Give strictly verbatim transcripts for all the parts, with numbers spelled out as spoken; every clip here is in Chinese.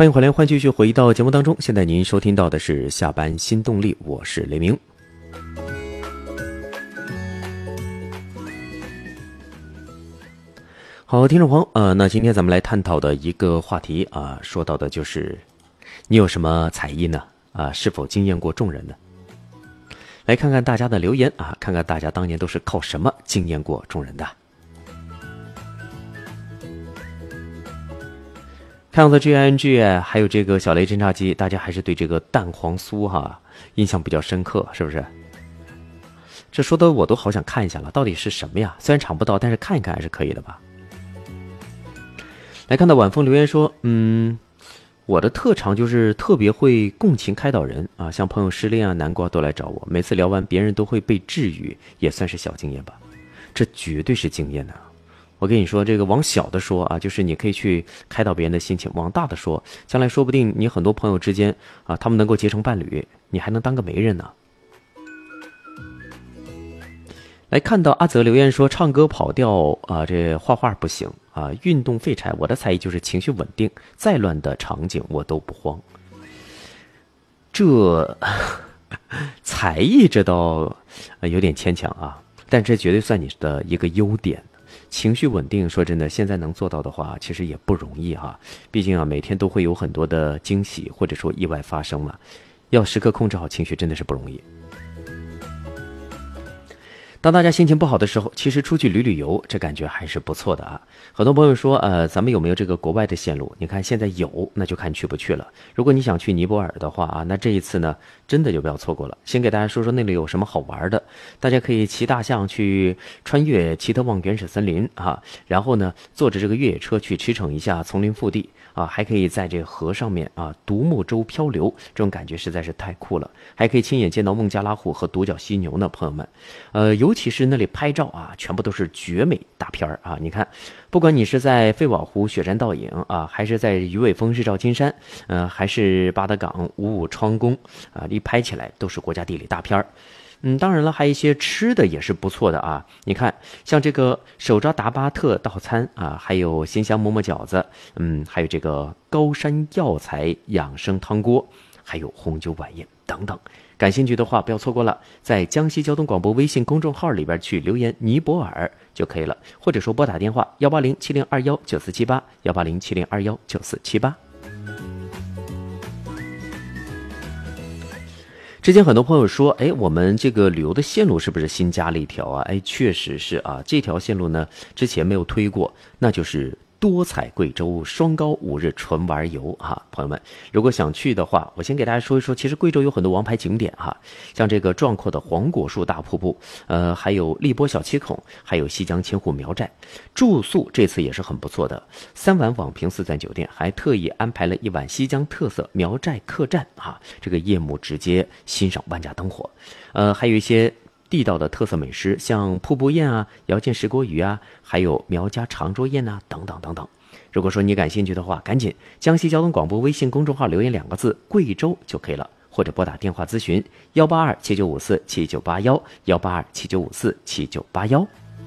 欢迎回来，欢迎继续回到节目当中。现在您收听到的是下班新动力，我是雷鸣。好，听众朋友，呃，那今天咱们来探讨的一个话题啊、呃，说到的就是你有什么才艺呢？啊、呃，是否惊艳过众人呢？来看看大家的留言啊，看看大家当年都是靠什么惊艳过众人的。看到的 G I N G 还有这个小雷侦察机，大家还是对这个蛋黄酥哈印象比较深刻，是不是？这说的我都好想看一下了，到底是什么呀？虽然尝不到，但是看一看还是可以的吧。来看到晚风留言说，嗯，我的特长就是特别会共情开导人啊，像朋友失恋啊、难过都来找我，每次聊完别人都会被治愈，也算是小经验吧。这绝对是经验的。我跟你说，这个往小的说啊，就是你可以去开导别人的心情；往大的说，将来说不定你很多朋友之间啊，他们能够结成伴侣，你还能当个媒人呢。来看到阿泽留言说，唱歌跑调啊，这画画不行啊，运动废柴。我的才艺就是情绪稳定，再乱的场景我都不慌。这才艺这倒有点牵强啊，但这绝对算你的一个优点。情绪稳定，说真的，现在能做到的话，其实也不容易哈。毕竟啊，每天都会有很多的惊喜或者说意外发生嘛，要时刻控制好情绪，真的是不容易。当大家心情不好的时候，其实出去旅旅游，这感觉还是不错的啊。很多朋友说，呃，咱们有没有这个国外的线路？你看现在有，那就看去不去了。如果你想去尼泊尔的话啊，那这一次呢，真的就不要错过了。先给大家说说那里有什么好玩的，大家可以骑大象去穿越奇特旺原始森林啊，然后呢，坐着这个越野车去驰骋一下丛林腹地啊，还可以在这个河上面啊独木舟漂流，这种感觉实在是太酷了。还可以亲眼见到孟加拉虎和独角犀牛呢，朋友们，呃，尤其是那里拍照啊，全部都是绝美大片儿啊！你看，不管你是在费瓦湖雪山倒影啊，还是在鱼尾峰日照金山，呃，还是巴德港五五窗宫啊，一拍起来都是国家地理大片儿。嗯，当然了，还有一些吃的也是不错的啊。你看，像这个手抓达巴特套餐啊，还有鲜香馍馍饺子，嗯，还有这个高山药材养生汤锅，还有红酒晚宴等等。感兴趣的话，不要错过了，在江西交通广播微信公众号里边去留言尼泊尔就可以了，或者说拨打电话幺八零七零二幺九四七八幺八零七零二幺九四七八。之前很多朋友说，哎，我们这个旅游的线路是不是新加了一条啊？哎，确实是啊，这条线路呢之前没有推过，那就是多彩贵州双高五日纯玩游哈，朋友们，如果想去的话，我先给大家说一说，其实贵州有很多王牌景点哈，像这个壮阔的黄果树大瀑布，呃，还有荔波小七孔，还有西江千户苗寨。住宿这次也是很不错的，三晚网评四钻酒店，还特意安排了一晚西江特色苗寨客栈哈，这个夜幕直接欣赏万家灯火，呃，还有一些地道的特色美食，像瀑布宴啊、姚见石锅鱼啊，还有苗家长桌宴啊，等等等等。如果说你感兴趣的话，赶紧江西交通广播微信公众号留言两个字“贵州”就可以了，或者拨打电话咨询幺八二七九五四七九八幺幺八二七九五四七九八幺。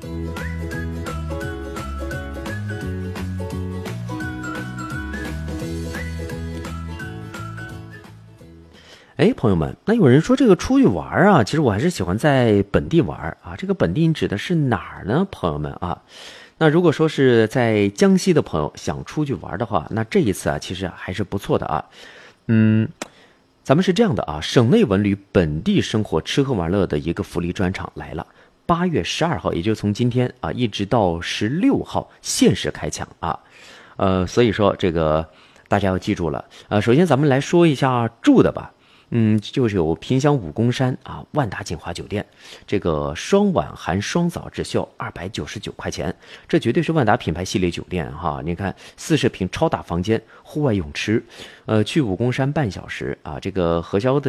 哎，朋友们，那有人说这个出去玩啊，其实我还是喜欢在本地玩啊。这个本地指的是哪儿呢，朋友们啊？那如果说是在江西的朋友想出去玩的话，那这一次啊，其实还是不错的啊。嗯，咱们是这样的啊，省内文旅本地生活吃喝玩乐的一个福利专场来了。八月十二号，也就是从今天啊一直到十六号，限时开抢啊。呃，所以说这个大家要记住了。呃，首先咱们来说一下住的吧。嗯，就是有萍乡武功山啊，万达锦华酒店，这个双晚含双早只需要二百九十九块钱，这绝对是万达品牌系列酒店哈。你看，四十平超大房间，户外泳池，呃，去武功山半小时啊，这个核销的。